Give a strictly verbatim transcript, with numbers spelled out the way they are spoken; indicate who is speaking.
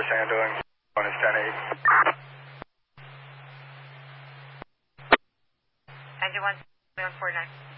Speaker 1: service handling. One is ten eight.
Speaker 2: Engine one, one four nine.